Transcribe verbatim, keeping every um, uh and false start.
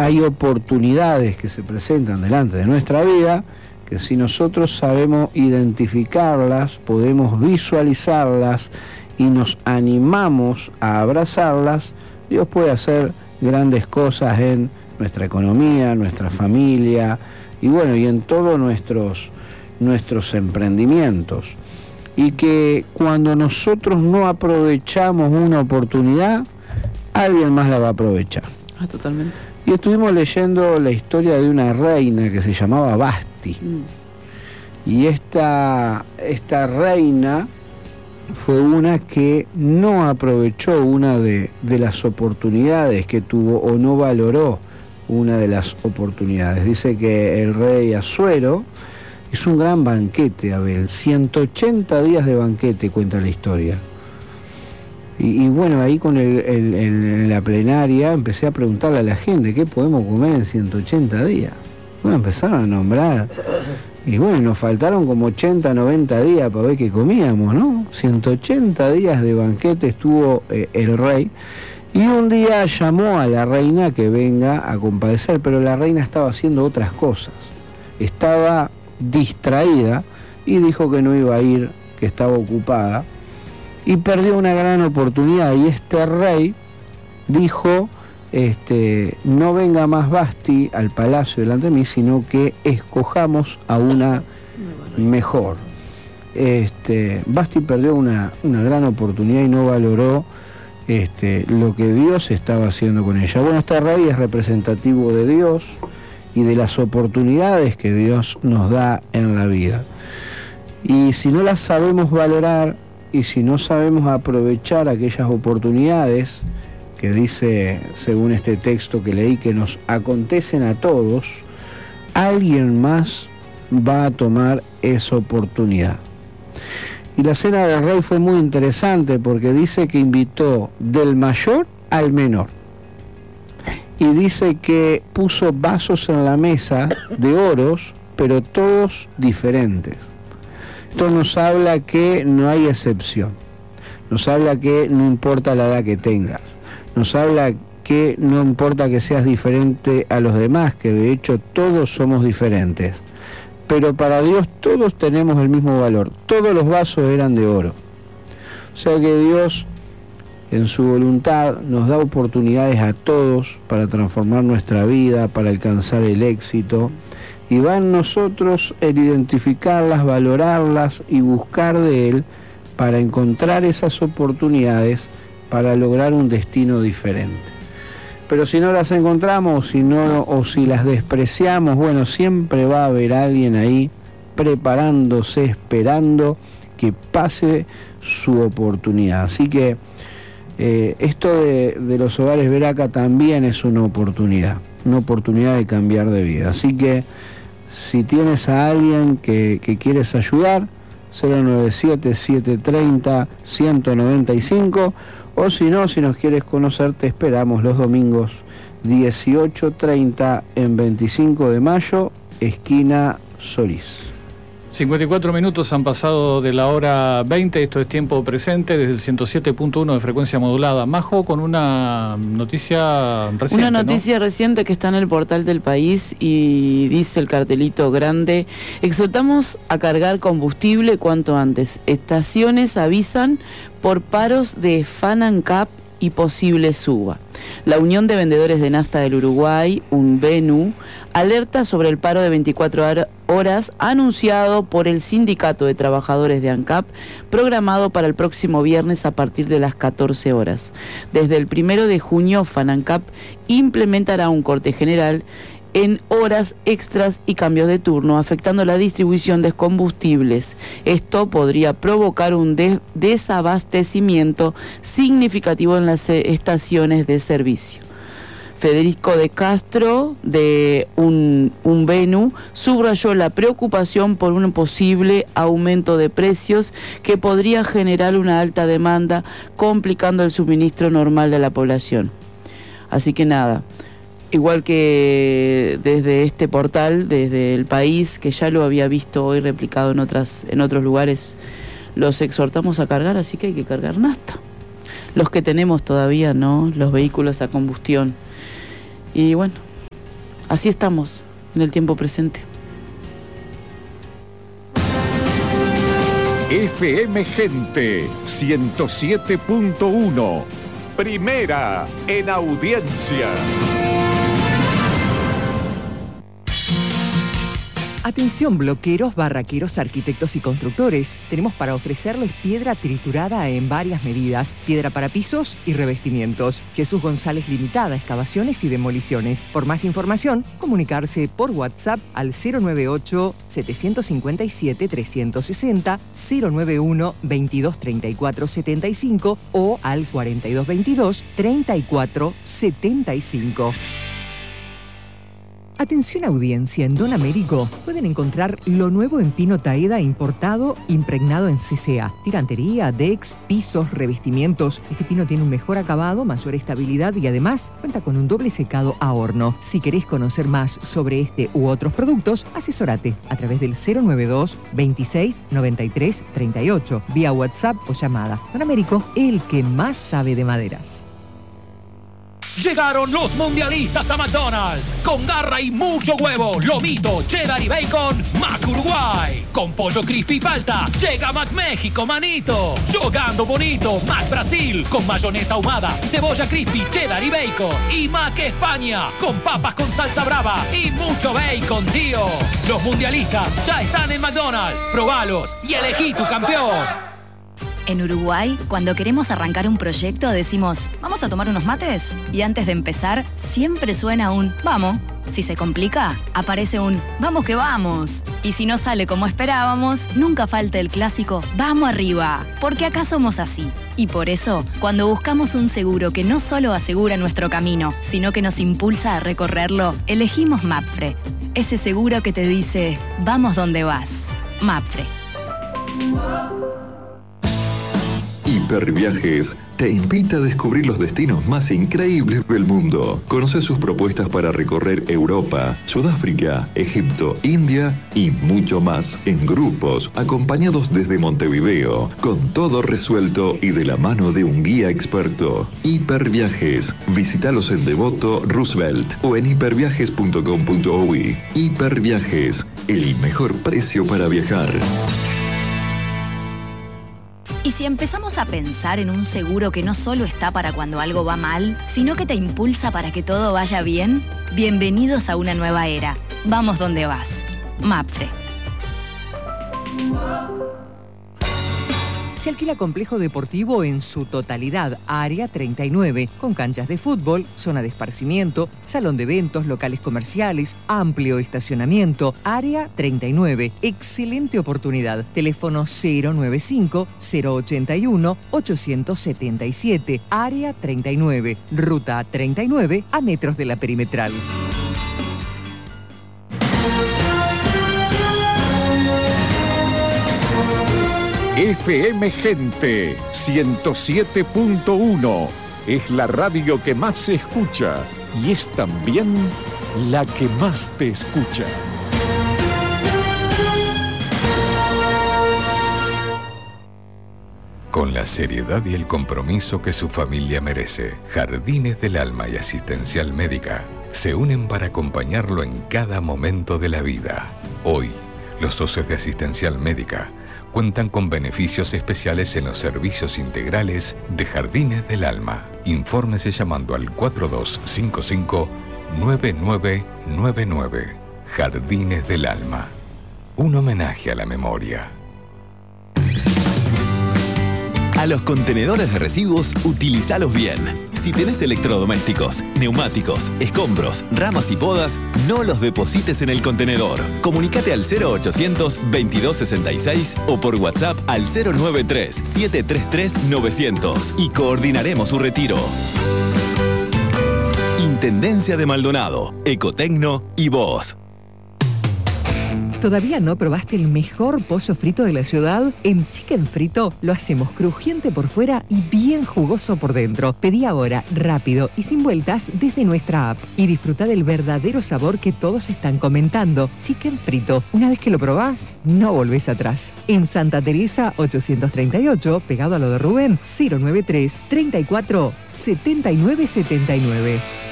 hay oportunidades que se presentan delante de nuestra vida, que si nosotros sabemos identificarlas, podemos visualizarlas y nos animamos a abrazarlas, Dios puede hacer grandes cosas en nuestra economía, nuestra familia y bueno, y en todos nuestros, nuestros emprendimientos. Y que cuando nosotros no aprovechamos una oportunidad, alguien más la va a aprovechar. Ah, totalmente. Y estuvimos leyendo la historia de una reina que se llamaba Basti. Mm. Y esta, esta reina fue una que no aprovechó una de, de las oportunidades que tuvo o no valoró una de las oportunidades. Dice que el rey Asuero hizo un gran banquete, Abel, ciento ochenta días de banquete, cuenta la historia. Y, y bueno, ahí con el, el, el, en la plenaria empecé a preguntarle a la gente, ¿qué podemos comer en ciento ochenta días? Bueno, empezaron a nombrar. Y bueno, nos faltaron como ochenta, noventa días para ver qué comíamos, ¿no? ciento ochenta días de banquete estuvo eh, el rey. Y un día llamó a la reina que venga a compadecer, pero la reina estaba haciendo otras cosas. Estaba distraída y dijo que no iba a ir, que estaba ocupada. Y perdió una gran oportunidad. Y este rey dijo, este, no venga más Basti al palacio delante de mí, sino que escojamos a una mejor. Este, Basti perdió una, una gran oportunidad y no valoró este, lo que Dios estaba haciendo con ella. Bueno, este rey es representativo de Dios y de las oportunidades que Dios nos da en la vida. Y si no las sabemos valorar y si no sabemos aprovechar aquellas oportunidades que dice, según este texto que leí, que nos acontecen a todos, alguien más va a tomar esa oportunidad. Y la cena del rey fue muy interesante porque dice que invitó del mayor al menor. Y dice que puso vasos en la mesa de oros, pero todos diferentes. Esto nos habla que no hay excepción. Nos habla que no importa la edad que tengas. Nos habla que no importa que seas diferente a los demás, que de hecho todos somos diferentes. Pero para Dios todos tenemos el mismo valor. Todos los vasos eran de oro. O sea que Dios, en su voluntad, nos da oportunidades a todos para transformar nuestra vida, para alcanzar el éxito. Y va en nosotros el identificarlas, valorarlas y buscar de Él para encontrar esas oportunidades para lograr un destino diferente. Pero si no las encontramos si no, o si las despreciamos, bueno, siempre va a haber alguien ahí preparándose, esperando que pase su oportunidad. Así que eh, esto de, de los hogares Veraca también es una oportunidad, una oportunidad de cambiar de vida. Así que si tienes a alguien que, que quieres ayudar, cero nueve siete, siete tres cero, uno nueve cinco, o si no, si nos quieres conocer, te esperamos los domingos dieciocho treinta en veinticinco de mayo, esquina Solís. cincuenta y cuatro minutos han pasado de la hora veinte, esto es Tiempo Presente, desde el ciento siete punto uno de frecuencia modulada. Majo, con una noticia reciente, Una noticia ¿no? reciente que está en el portal del País y dice el cartelito grande: exhortamos a cargar combustible cuanto antes. Estaciones avisan por paros de FANANCAP y posible suba. La Unión de Vendedores de Nafta del Uruguay, UNVENU, alerta sobre el paro de veinticuatro horas anunciado por el Sindicato de Trabajadores de ANCAP, programado para el próximo viernes a partir de las catorce horas. Desde el primero de junio, FANANCAP implementará un corte general en horas extras y cambios de turno, afectando la distribución de combustibles. Esto podría provocar un de- desabastecimiento significativo en las eh, estaciones de servicio. Federico de Castro, de un, UNVENU, subrayó la preocupación por un posible aumento de precios que podría generar una alta demanda, complicando el suministro normal de la población. Así que nada, igual que desde este portal, desde el País, que ya lo había visto hoy replicado en otras, en otros lugares, los exhortamos a cargar, así que hay que cargar nafta. Los que tenemos todavía, ¿no? Los vehículos a combustión. Y bueno, así estamos en el tiempo presente. F M Gente ciento siete punto uno, primera en audiencia. Atención bloqueros, barraqueros, arquitectos y constructores. Tenemos para ofrecerles piedra triturada en varias medidas, piedra para pisos y revestimientos. Jesús González Limitada, excavaciones y demoliciones. Por más información, comunicarse por WhatsApp al cero nueve ocho, siete cinco siete, tres seis cero, cero nueve uno, veintidós treinta y cuatro setenta y cinco o al cuarenta y dos veintidós, treinta y cuatro setenta y cinco. Atención audiencia, en Don Américo pueden encontrar lo nuevo en pino Taeda importado, impregnado en C C A. Tirantería, decks, pisos, revestimientos. Este pino tiene un mejor acabado, mayor estabilidad y además cuenta con un doble secado a horno. Si querés conocer más sobre este u otros productos, asesorate a través del cero nueve dos, veintiséis, noventa y tres, treinta y ocho, vía WhatsApp o llamada. Don Américo, el que más sabe de maderas. Llegaron los mundialistas a McDonald's. Con garra y mucho huevo, lomito, cheddar y bacon, Mac Uruguay. Con pollo crispy y palta, llega Mac México, manito. Jugando bonito, Mac Brasil. Con mayonesa ahumada, cebolla crispy, cheddar y bacon. Y Mac España, con papas con salsa brava y mucho bacon, tío. Los mundialistas ya están en McDonald's. Probalos y elegí tu campeón. En Uruguay, cuando queremos arrancar un proyecto, decimos, ¿vamos a tomar unos mates? Y antes de empezar, siempre suena un vamos. Si se complica, aparece un vamos que vamos. Y si no sale como esperábamos, nunca falta el clásico vamos arriba. Porque acá somos así. Y por eso, cuando buscamos un seguro que no solo asegura nuestro camino, sino que nos impulsa a recorrerlo, elegimos Mapfre. Ese seguro que te dice, vamos donde vas. Mapfre. Hiperviajes te invita a descubrir los destinos más increíbles del mundo. Conoce sus propuestas para recorrer Europa, Sudáfrica, Egipto, India y mucho más en grupos, acompañados desde Montevideo, con todo resuelto y de la mano de un guía experto. Hiperviajes. Visítalos en Devoto, Roosevelt o en hiperviajes punto com punto uy. Hiperviajes, el mejor precio para viajar. Y si empezamos a pensar en un seguro que no solo está para cuando algo va mal, sino que te impulsa para que todo vaya bien, bienvenidos a una nueva era. Vamos donde vas. Mapfre. Se alquila complejo deportivo en su totalidad, Área treinta y nueve, con canchas de fútbol, zona de esparcimiento, salón de eventos, locales comerciales, amplio estacionamiento. Área treinta y nueve, excelente oportunidad. Teléfono cero nueve cinco, cero ochenta y uno, ochocientos setenta y siete. Área treinta y nueve, ruta treinta y nueve, a metros de la perimetral. F M Gente ciento siete punto uno es la radio que más se escucha y es también la que más te escucha. Con la seriedad y el compromiso que su familia merece, Jardines del Alma y Asistencial Médica se unen para acompañarlo en cada momento de la vida. Hoy, los socios de Asistencial Médica cuentan con beneficios especiales en los servicios integrales de Jardines del Alma. Infórmese llamando al cuatro dos cinco cinco, nueve nueve nueve nueve. Jardines del Alma. Un homenaje a la memoria. A los contenedores de residuos, utilizalos bien. Si tenés electrodomésticos, neumáticos, escombros, ramas y podas, no los deposites en el contenedor. Comunicate al cero ochocientos, veintidós sesenta y seis o por WhatsApp al cero noventa y tres, siete treinta y tres, novecientos y coordinaremos su retiro. Intendencia de Maldonado, Ecotecno y vos. ¿Todavía no probaste el mejor pollo frito de la ciudad? En Chicken Frito lo hacemos crujiente por fuera y bien jugoso por dentro. Pedí ahora, rápido y sin vueltas desde nuestra app. Y disfruta del verdadero sabor que todos están comentando. Chicken Frito. Una vez que lo probás, no volvés atrás. En Santa Teresa ochocientos treinta y ocho, pegado a lo de Rubén, cero noventa y tres, treinta y cuatro, setenta y nueve setenta y nueve.